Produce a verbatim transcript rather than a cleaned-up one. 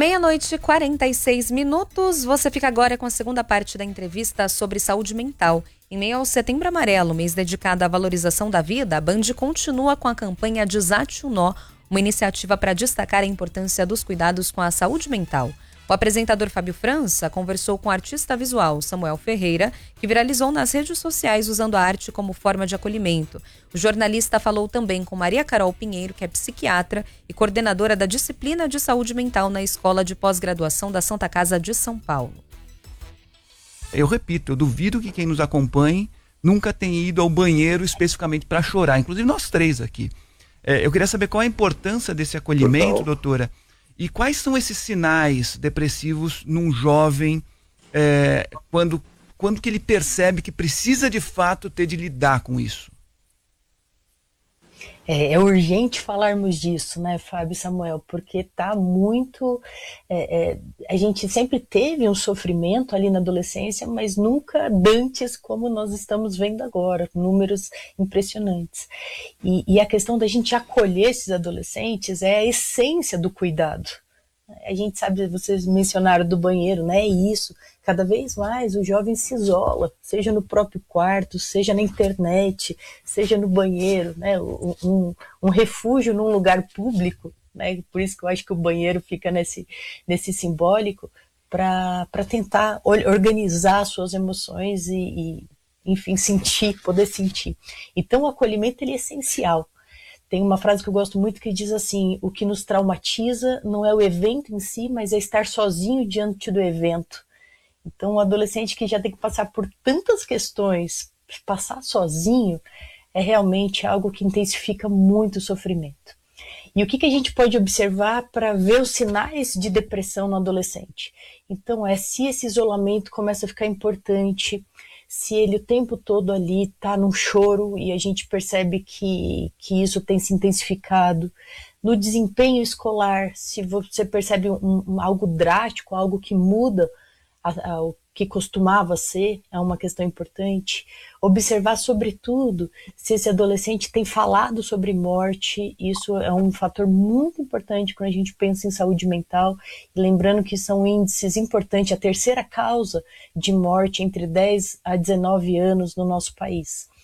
Meia-noite e quarenta e seis minutos. Você fica agora com a segunda parte da entrevista sobre saúde mental. Em meio ao Setembro Amarelo, mês dedicado à valorização da vida, a Band continua com a campanha Desate o Nó, uma iniciativa para destacar a importância dos cuidados com a saúde mental. O apresentador Fábio França conversou com o artista visual Samuel Ferreira, que viralizou nas redes sociais usando a arte como forma de acolhimento. O jornalista falou também com Maria Carol Pinheiro, que é psiquiatra e coordenadora da disciplina de saúde mental na Escola de Pós-Graduação da Santa Casa de São Paulo. Eu repito, eu duvido que quem nos acompanhe nunca tenha ido ao banheiro especificamente para chorar, inclusive nós três aqui. É, eu queria saber qual é a importância desse acolhimento, Total. doutora, e quais são esses sinais depressivos num jovem, é, quando, quando que ele percebe que precisa de fato ter de lidar com isso? É, é urgente falarmos disso, né, Fábio e Samuel, porque tá muito... É, é, a gente sempre teve um sofrimento ali na adolescência, mas nunca dantes como nós estamos vendo agora, números impressionantes. E, e a questão da gente acolher esses adolescentes é a essência do cuidado. A gente sabe, vocês mencionaram do banheiro, né? E isso, cada vez mais o jovem se isola, seja no próprio quarto, seja na internet, seja no banheiro, né? Um, um, um refúgio num lugar público, né? Por isso que eu acho que o banheiro fica nesse, nesse simbólico, para tentar organizar suas emoções e, e, enfim, sentir, poder sentir. Então o acolhimento ele é essencial. Tem uma frase que eu gosto muito que diz assim: o que nos traumatiza não é o evento em si, mas é estar sozinho diante do evento. Então, um adolescente que já tem que passar por tantas questões, passar sozinho, é realmente algo que intensifica muito o sofrimento. E o que, que a gente pode observar para ver os sinais de depressão no adolescente? Então, é se esse isolamento começa a ficar importante, se ele o tempo todo ali está num choro e a gente percebe que, que isso tem se intensificado, no desempenho escolar, se você percebe um, um, algo drástico, algo que muda a, a, o que costumava ser, é uma questão importante. Observar, sobretudo, se esse adolescente tem falado sobre morte, isso é um fator muito importante quando a gente pensa em saúde mental, e lembrando que são índices importantes, a terceira causa de morte entre dez a dezenove anos no nosso país.